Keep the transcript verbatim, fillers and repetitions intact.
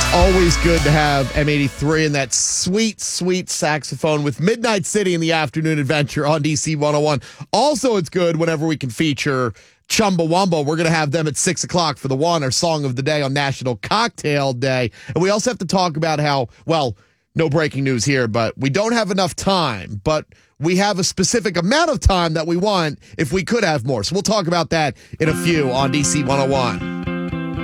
Always good to have M eighty-three and that sweet, sweet saxophone with Midnight City in the Afternoon Adventure on D C one oh one. Also, it's good whenever we can feature Chumbawamba. We're going to have them at six o'clock for the one, our song of the day on National Cocktail Day. And we also have to talk about how, well, no breaking news here, but we don't have enough time, but we have a specific amount of time that we want if we could have more. So we'll talk about that in a few on D C one oh one.